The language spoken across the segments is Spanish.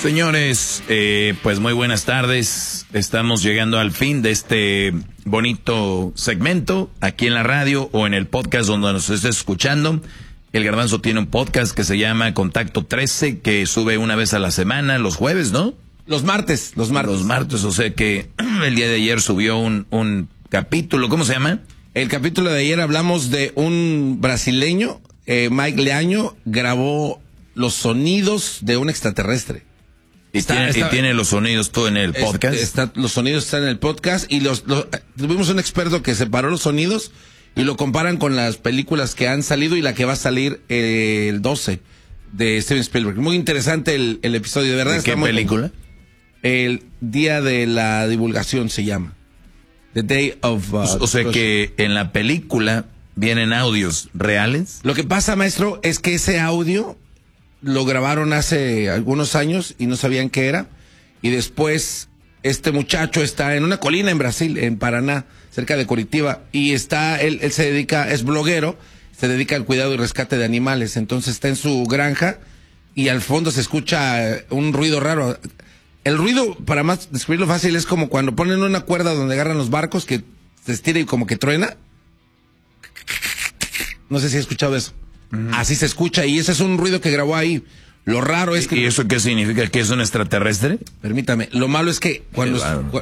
Señores, pues muy buenas tardes. Estamos llegando al fin de este bonito segmento aquí en la radio o en el podcast donde nos estés escuchando. El Garbanzo tiene un podcast que se llama Contacto 13, que sube una vez a la semana, los jueves, ¿no? Los martes, o sea que el día de ayer subió un capítulo, ¿cómo se llama? El capítulo de ayer hablamos de un brasileño, Mike Leaño, grabó los sonidos de un extraterrestre. Y tiene los sonidos todo en el podcast. Los sonidos están en el podcast y tuvimos un experto que separó los sonidos y lo comparan con las películas que han salido y la que va a salir el 12 de Steven Spielberg. Muy interesante el episodio, de verdad. ¿De qué película? El día de la divulgación se llama. The Day of... o sea que en la película vienen audios reales. Lo que pasa, maestro, es que ese audio lo grabaron hace algunos años y no sabían qué era. Y después este muchacho está en una colina en Brasil, en Paraná, cerca de Curitiba. Y él se dedica, es bloguero, se dedica al cuidado y rescate de animales. Entonces está en su granja y al fondo se escucha un ruido raro. El ruido, para más describirlo fácil, es como cuando ponen una cuerda donde agarran los barcos que se estira y como que truena. No sé si has escuchado eso. Así se escucha y ese es un ruido que grabó ahí. Lo raro es que... ¿Y eso qué significa? ¿Que es un extraterrestre? Permítame. Lo malo es que cuando...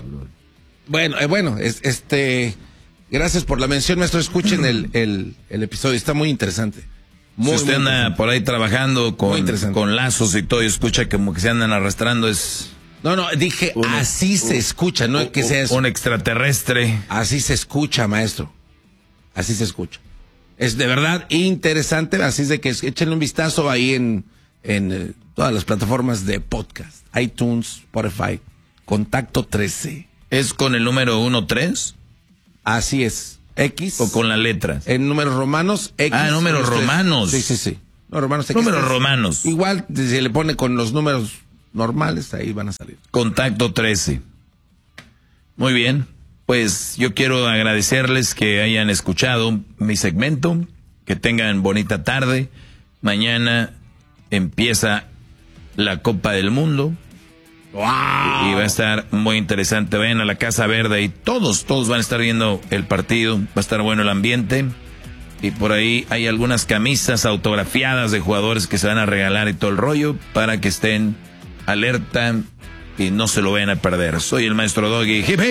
Gracias por la mención, maestro. Escuchen el episodio. Está muy interesante. Si usted anda por ahí trabajando con lazos y todo y escucha como que se andan arrastrando, es... No, dije así se escucha, no es que sea eso. Un extraterrestre. Así se escucha, maestro. Así se escucha. Es de verdad interesante, así es de que échenle un vistazo ahí en todas las plataformas de podcast, iTunes, Spotify, Contacto 13. ¿Es con el número 13? Así es, X. ¿O con las letras? En números romanos, X. Ah, números romanos. Sí. Números romanos. Igual, si se le pone con los números normales, ahí van a salir. Contacto 13. Muy bien. Pues yo quiero agradecerles que hayan escuchado mi segmento, que tengan bonita tarde. Mañana empieza la Copa del Mundo. ¡Wow! Y va a estar muy interesante. Vayan a la Casa Verde y todos van a estar viendo el partido. Va a estar bueno el ambiente. Y por ahí hay algunas camisas autografiadas de jugadores que se van a regalar y todo el rollo para que estén alerta y no se lo vayan a perder. Soy el maestro Doggy. Hip, hip.